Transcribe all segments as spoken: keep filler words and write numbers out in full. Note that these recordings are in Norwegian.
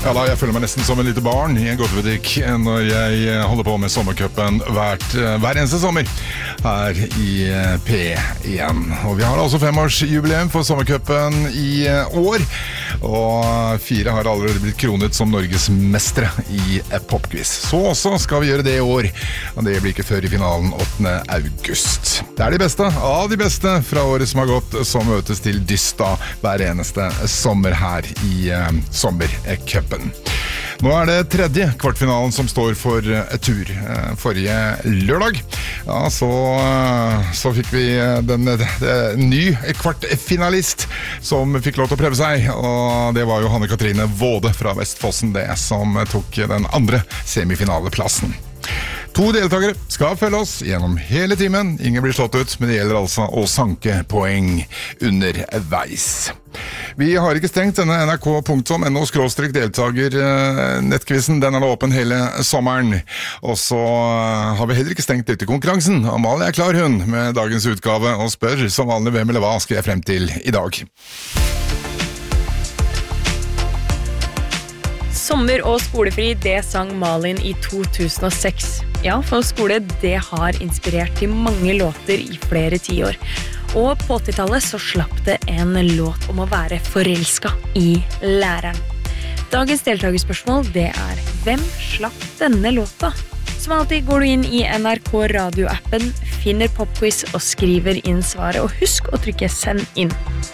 Ja da, jeg føler meg nesten som en lite barn i en godtebutikk når jeg holder på med sommercupen hvert, hver eneste sommer her i P én. Og vi har altså femårsjubileum for sommercupen i år, og fire har allerede blitt kronet som Norges mestere i popquiz. Så også skal vi gjøre det i år, og det blir ikke før i finalen åttende august. Det er de beste av de beste fra året som har gått, som møtes til dysta hver eneste sommer her i uh, sommercupen. Nå er det tredje kvartfinalen som står for tur. Forrige lørdag ja, så, så fikk vi den, den ny kvartfinalist som fikk lov til å prøve seg, og det var jo Hanne Katrine Våde fra Vestfossen det som tok den andre semifinaleplassen. To deltakere skal følge oss gjennom hele timen. Ingen blir slått ut, men det gjelder altså å sanke poeng underveis. Vi har ikke stengt denne N R K punktum N O skråstrek deltager nettkvisten. Den er da åpen hele sommeren. Og så har vi heller ikke stengt lyttekonkurransen. Amalie er klar hun med dagens utgave og spør som vanlig hvem eller hva skal jeg frem til i dag. Sommer og skolefri, det sang Malin i to tusen og seks. Ja, for skole, det har inspirert til mange låter i flere tiår. Og på åttitallet så slapp det en låt om å være forelsket i læreren. Dagens deltagerspørsmål, det er hvem slapp denne låta? Som alltid går du inn i N R K radioappen, finner popquiz og skriver inn svaret. Og husk å trykke send inn.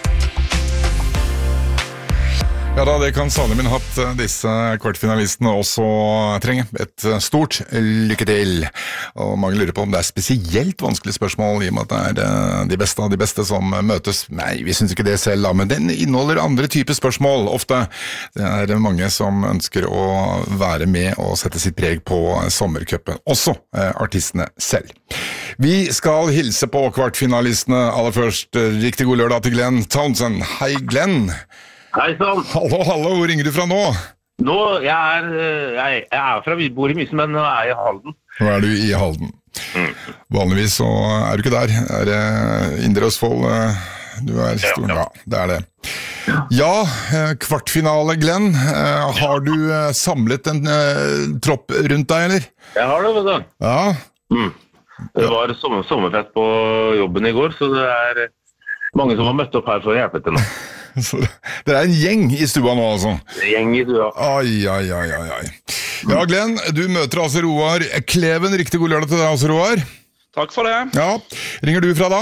Ja da, det kan sannelig min hatt disse kvartfinalistene også trenge. Et stort lykke til. Og mange lurer på om det er spesielt vanskelige spørsmål i og med at det er de beste av de beste som møtes. Nei, vi synes ikke det selv, men den inneholder andre typer spørsmål ofte. Det er mange som ønsker å være med og sette sitt preg på sommercupen, også artistene selv. Vi skal hilse på kvartfinalistene aller først. Riktig god lørdag til Glenn Townsend. Hei Glenn! Hei sann. Hallo, hallo, hvor ringer du fra nå? Nå, jeg er, jeg, jeg er fra, vi bor i Mysen, men nå er jeg i Halden. Nå er du i Halden. Mm. Vanligvis så er du ikke der. Er det Indre Østfold? Du er stor, ja, ja. ja, det er det. Ja, kvartfinale, Glenn. Har du samlet en uh, tropp rundt deg, eller? Jeg har det, vet du. Ja. Mm. Det var sommer, sommerfest på jobben i går, så det er mange som har møtt opp her for å hjelpe til nå. Så det er en gjeng i stua nå, altså. En gjeng i stua. Ai, ai, ai, ai, ai. Ja, Glenn, du møter altså Roar Kleven. Riktig god lørdag til deg også, Roar. Takk for det. Ja, ringer du fra da?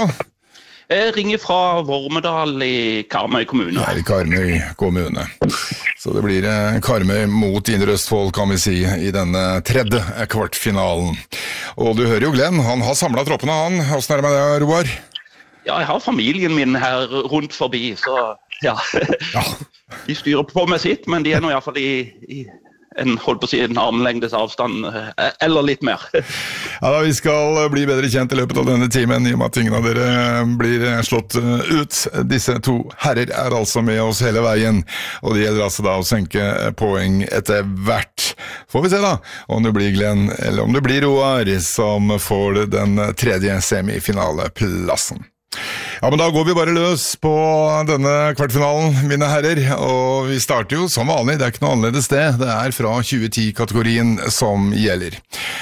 Jeg ringer fra Vormedal i Karmøy kommune. Ja, i Karmøy kommune. Så det blir Karmøy mot Indre Østfold, kan vi si, i denne tredje kvartfinalen. Og du hører jo Glenn, han har samlet troppene, han. Hvordan er det med det, Roar? Ja, jeg har familien min her rundt forbi, så ja, ja. De styrer på med sitt, men de er nå i hvert fall i, i en, holdt på å si, en armlengdes avstand, eller litt mer. Ja da, vi skal bli bedre kjent i løpet av denne timen, i og med at ingen av dere blir slått ut. Disse to herrer er altså med oss hele veien, og det gjelder altså da å senke poeng etter hvert. Får vi se da, om det blir Glenn, eller om det blir Roar, som får den tredje semifinaleplassen. Ja, men da går vi bare løs på denne kvartfinalen, mine herrer, og vi starter jo som vanlig, det er ikke noe annerledes det, det er fra tjue ti-kategorien som gjelder.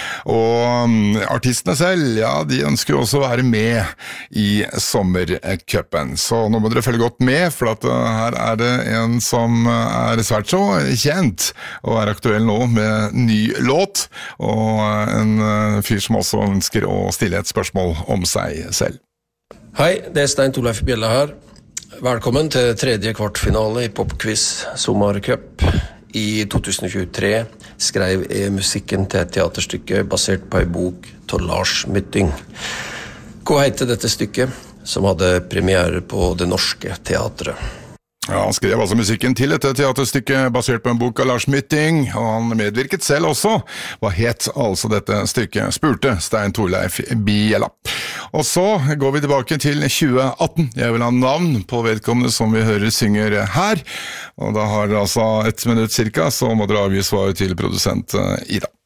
Og artistene selv, ja, de ønsker jo også å være med i sommercupen, så nå må dere følge godt med, for at her er det en som er svært så kjent, og er aktuell nå med ny låt, og en fyr som også ønsker å stille et spørsmål om seg selv. Hei, det er Stein Torleif Bjella her. Velkommen til tredje kvartfinale i popquiz Sommercup. I to tusen tjuetre skrev jeg musikken til et teaterstykke basert på en bok til Lars Mytting. Hva heter dette stykket, som hadde premiere på Det Norske Teatret? Ja, han skrev altså musikken til et teaterstykke basert på en bok av Lars Mytting, og han medvirket selv også. Hva het altså dette stykket? Spurte Stein Torleif Bjella. Og så går vi tilbake til tjue atten. Jeg vil ha navn på vedkommende som vi hører synger her. Og da har dere altså et minutt cirka, så må dere avgi svar til produsent Ida.